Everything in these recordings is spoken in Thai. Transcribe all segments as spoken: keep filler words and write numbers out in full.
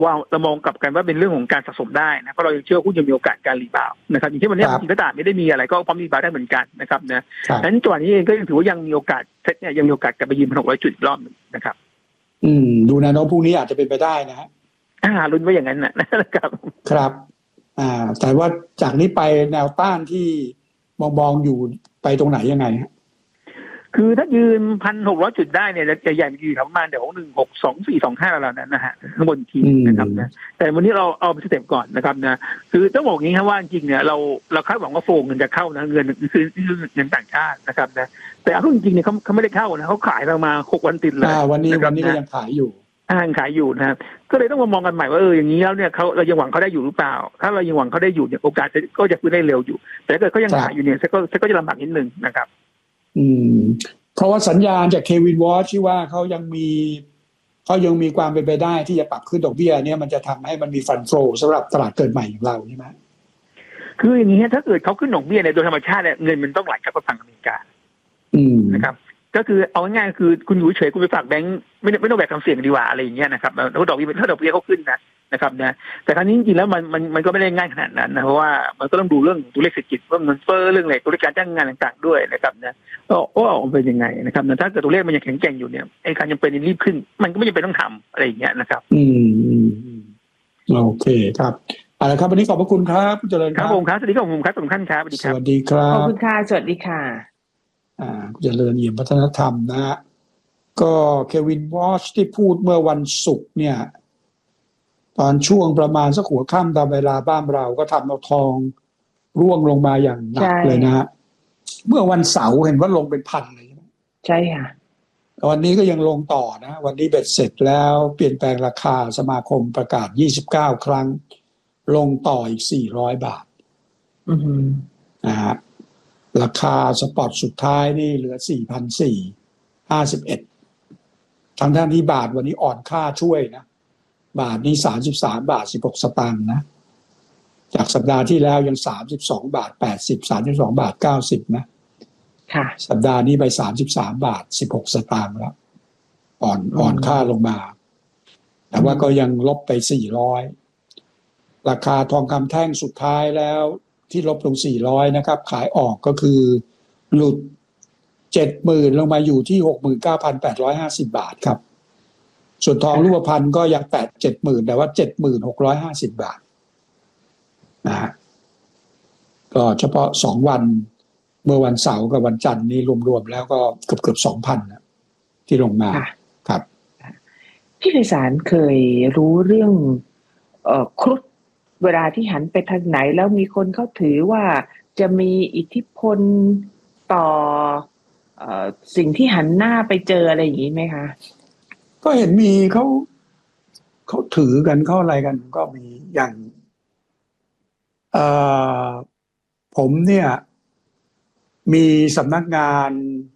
ว่าเรามองกลับกันว่าเป็นเรื่องของการสะสมได้นะเพราะเรายังเชื่อหุ้นยังมีโอกาสการรีบาวนะครับอย่างเช่นวันนี้จริงๆก็ตามไม่ได้มีอะไรก็พร้อมรีบาวได้เหมือนกันนะครับนะดังนั้นจังหวะนี้เองก็ยังถือว่ายังมีโอกาสเซ็ตเนี่ยยังมีโอกาสกลับไปยืนพันหกร้อยจุดอีกรอบนึงนะครับอืมดูแนวโน้มพรุ่งนี้อาจจะเป็นไปได้นะฮะอ่าลุ้นไว้อย่างนั้นนะครับครับอ่าแต่ว่าจากนี้ไปแนวต้านที่มองมองอยู่ไปตรงไหนยังไงฮะคือถ้ายืนพันหกร้อยจุดได้เนี่ยจะใหญ่ๆอยู่ประมาณเดี๋ยวหนึ่งหกสองสี่สองห้าแล้วนั้นนะฮะข้างบนทีนะครับนะแต่วันนี้เราเอาไปสเต็ปก่อนนะครับนะคือต้องบอกงี้ครับว่าจริงเนี่ยเราเราคาดหวังว่าโฟงเงินจะเข้านะเงินคือเงินต่างชาตินะครับนะแต่เอาจริงๆเนี่ยเขาเขาไม่ได้เข้านะเขาขายเรามาหกวันติดเลยวันนี้วันนี้ก็ยังขายอยู่อ่าขายอยู่นะก็เลยต้องมามองกันใหม่ว่าเอออย่างนี้แล้วเนี่ยเขาเรายังหวังเขาได้อยู่หรือเปล่าถ้าเรายังหวังเขาได้อยู่เนี่ยโอกาสก็จะฟื้นได้เร็วอยู่แต่ถ้าเกิดเขายังขายอยู่เนี่ยก็ก็จะลำบากนิดนึงนะครับอืมเพราะว่าสัญญาณจากเควินวอชที่ว่าเขายังมีเขายังมีความเป็นไปได้ที่จะปรับขึ้นดอกเบี้ยเนี่ยมันจะทำให้มันมีฟันโฟลสำหรับตลาดเกิดใหม่ของเราใช่ไหมคืออย่างนี้ถ้าเกิดเขาขึ้นดอกเบี้ยเนี่ยโดยธรรมชาติเนี่ยเงินมันต้องไหลกลับไปฝั่งอเมริกานะครับก็คือเอาง่ายๆคือคุณอยู่เฉยคุณไปฝากแบงค์ไม่ไม่ต้องแบกความเสี่ยงดีกว่าอะไรอย่างเงี้ยนะครับแล้วดอกเบี้ยถ้าดอกเบี้ยเขาขึ้นนะนะครับนะแต่ครั้งนี้จริงๆแล้วมันมันมันก็ไม่ได้ง่ายขนาดนั้นนะเพราะว่ามันก็ต้องดูเรื่องตัวเลขเศรษฐกิจว่าเงินเฟ้อเรื่องอะไรตัวเลขการจ้างงานต่างๆด้วยนะครับนะก็ว่ามันเป็นยังไงนะครับถ้าเกิดตัวเลขมันยังแข็งแกร่งอยู่เนี่ยไอ้การจำเป็นรีบขึ้นมันก็ไม่จำเป็นต้องทำอะไรอย่างเงี้ยนะครับอืมโอเคครับเอาละครับวันนี้ขอบพระคุณครับคุณเจริญครับผมครับสวัสดีครับผมครับทุกท่านครับสวัสดีครับสวัสดีครับขอบคุณค่ะสวัสดีค่ะอ่าคุณเจริญเอี่ยมพัฒนธรรมนะฮะก็เควินวอชที่พูดเมื่อวันศุกร์เนี่ยตอนช่วงประมาณสักหัวค่ำตามเวลาบ้านเราก็ทำเอาทองร่วงลงมาอย่างหนักเลยนะฮะเมื่อวันเสาร์เห็นว่าลงเป็นพันเลยใช่ค่ะวันนี้ก็ยังลงต่อนะวันนี้เบ็ดเสร็จแล้วเปลี่ยนแปลงราคาสมาคมประกาศยี่สิบเก้าครั้งลงต่ออีกสี่ร้อยบาทอือนะฮะราคาสปอตสุดท้ายนี่เหลือ สี่พันสี่ร้อยห้าสิบเอ็ด ทางด้านที่บาทวันนี้อ่อนค่าช่วยนะบาทนี้สามสิบสามบาทสิบหกสตางค์นะจากสัปดาห์ที่แล้วยังสามสิบสองบาทแปดสิบ สามสิบสองบาทเก้าสิบนะค่ะสัปดาห์นี้ไปสามสิบสามบาทสิบหกสตางค์แล้วอ่อนอ่อนค่าลงมาแต่ว่าก็ยังลบไปสี่ร้อยราคาทองคำแท่งสุดท้ายแล้วที่ลบลงสี่ร้อยนะครับขายออกก็คือหลุด เจ็ดหมื่น ลงมาอยู่ที่ หกหมื่นเก้าพันแปดร้อยห้าสิบ บาทครับส่วนทองรูปพรรณก็ยังแตะ เจ็ดหมื่น แต่ว่า เจ็ดหมื่นหกร้อยห้าสิบ บาทนะฮะก็เฉพาะสองวันเมื่อวันเสาร์กับวันจันทร์นี้รวมๆแล้วก็เกือบๆ สองพัน นะที่ลงมาครับพี่ไพศาลเคยรู้เรื่องเอ่อครุฑเวลาที่หันไปทางไหนแล้วมีคนเขาถือว่าจะมีอิทธิพลต่อเอ่อสิ่งที่หันหน้าไปเจออะไรอย่างนี้ไหมคะก็เห็นมีเขาเขาถือกันเขาอะไรกันก็มีอย่างเอ่อผมเนี่ยมีสำนักงาน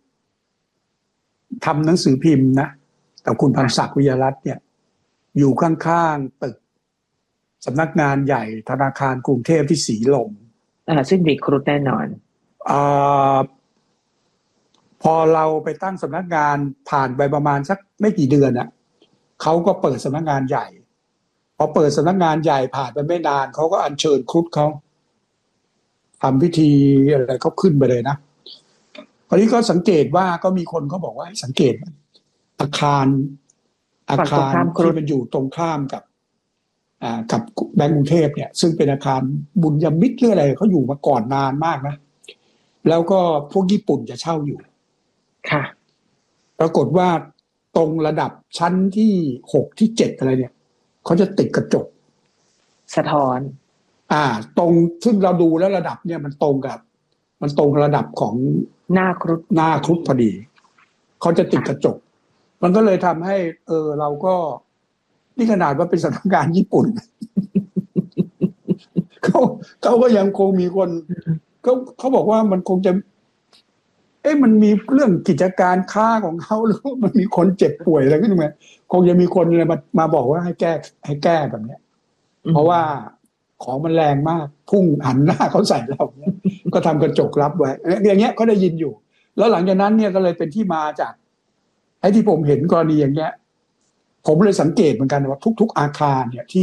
ทำหนังสือพิมพ์นะกับคุณพันศักดิ์วิยรัตน์เนี่ยอยู่ข้างๆตึกสำนักงานใหญ่ธนาคารกรุงเทพที่สีลมอ่าซึ่งมีครุฑแน่นอนอ่าพอเราไปตั้งสำนักงานผ่านไปประมาณสักไม่กี่เดือนน่ะเขาก็เปิดสำนักงานใหญ่พอเปิดสำนักงานใหญ่ผ่านไปไม่นานเขาก็อัญเชิญครุฑเขาทำพิธีอะไรเขาขึ้นไปเลยนะคราวนี้ก็สังเกตว่าก็มีคนเขาบอกว่าให้สังเกตอาคารอาคารที่มันอยู่ตรงข้ามกับอ่ากับแบงก์กรุงเทพเนี่ยซึ่งเป็นอาคารบุญยมิตรหรืออะไรเขาอยู่มาก่อนนานมากนะแล้วก็พวกญี่ปุ่นจะเช่าอยู่ค่ะปรากฏว่าตรงระดับชั้นที่หกที่เจ็ดอะไรเนี่ยเขาจะติดกระจกสะท้อนอ่าตรงซึ่งเราดูแล้วระดับเนี่ยมันตรงกับมันตรงระดับของหน้าครุฑหน้าครุฑพอดีเขาจะติดกระจกมันก็เลยทำให้เออเราก็นี่ขนาดว่าเป็นสถานการณ์ญี่ปุ่น เขาเขาก็ยังคงมีคนเขาเขาบอกว่ามันคงจะเอ๊ะมันมีเรื่องกิจการค้าของเขาหรือมันมีคนเจ็บป่วยอะไรขึ้นมาคงจะมีคนอะไรมามาบอกว่าให้แก้ให้แก้แบบเนี้ยเพราะว่าของมันแรงมากพุ่งหันหน้าเขาใส่เราเนี่ยก็ทำกระจกรับไว้อย่างเงี้ยเขาได้ยินอยู่แล้วหลังจากนั้นเนี่ยก็เลยเป็นที่มาจากไอ้ที่ผมเห็นกรณีอย่างเงี้ยผมเลยสังเกตเหมือนกันว่าทุกๆอาคารเนี่ยที่